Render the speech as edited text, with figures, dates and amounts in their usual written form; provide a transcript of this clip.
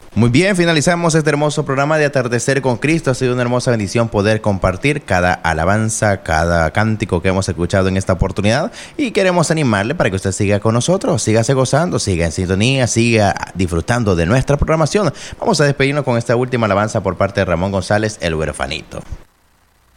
Muy bien, finalizamos este hermoso programa de Atardecer con Cristo. Ha sido una hermosa bendición poder compartir cada alabanza, cada cántico que hemos escuchado en esta oportunidad, y queremos animarle para que usted siga con nosotros, sígase gozando, siga en sintonía, siga disfrutando de nuestra programación. Vamos a despedirnos con esta última alabanza por parte de Ramón González, el huerfanito.